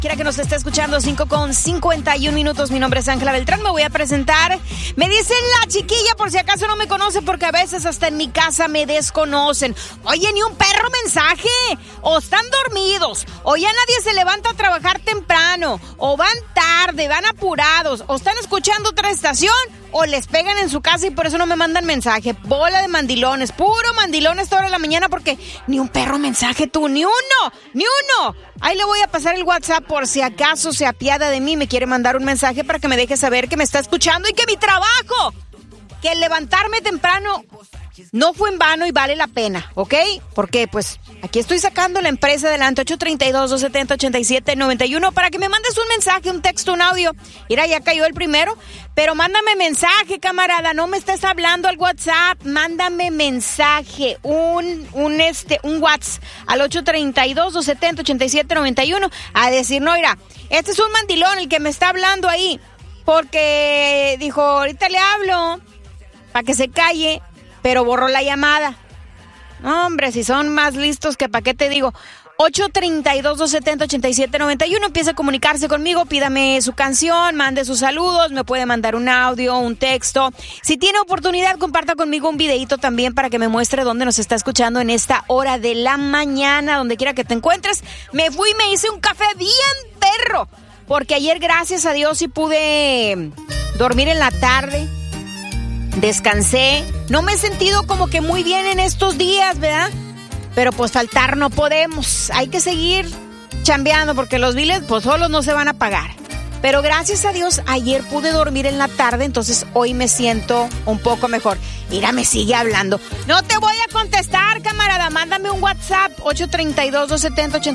Quiera que nos esté escuchando, 5:51. Mi nombre es Ángela Beltrán, me voy a presentar. Me dicen la chiquilla, por si acaso no me conoce, porque a veces hasta en mi casa me desconocen. Oye, ni un perro mensaje. O están dormidos, o ya nadie se levanta a trabajar temprano, o van tarde, van apurados, o están escuchando otra estación, o les pegan en su casa y por eso no me mandan mensaje. Bola de mandilones, puro mandilón a esta hora de la mañana, porque ni un perro mensaje tú, ni uno. Ahí le voy a pasar el WhatsApp por si acaso se apiada de mí, me quiere mandar un mensaje para que me deje saber que me está escuchando y que mi trabajo, que levantarme temprano no fue en vano y vale la pena, ¿ok? Porque pues aquí estoy sacando la empresa adelante. 832-270-8791 para que me mandes un mensaje, un texto, un audio. Mira, ya cayó el primero, pero mándame mensaje, camarada, no me estés hablando al WhatsApp, mándame mensaje, un WhatsApp al 832-270-8791 a decir, no, mira, este es un mandilón el que me está hablando ahí, porque dijo, ahorita le hablo para que se calle, pero borró la llamada. Hombre, si son más listos que pa' qué te digo. 832-270-8791. Empieza a comunicarse conmigo, pídame su canción, mande sus saludos, me puede mandar un audio, un texto. Si tiene oportunidad, comparta conmigo un videito también para que me muestre dónde nos está escuchando en esta hora de la mañana, donde quiera que te encuentres. Me fui y me hice un café bien perro, porque ayer, gracias a Dios, sí pude dormir en la tarde. Descansé, no me he sentido como que muy bien en estos días, ¿verdad? Pero pues faltar no podemos, hay que seguir chambeando porque los biles pues solos no se van a pagar. Pero gracias a Dios ayer pude dormir en la tarde, entonces hoy me siento un poco mejor. Mira, me sigue hablando. No te voy a contestar, camarada, mándame un WhatsApp 832-270-8791.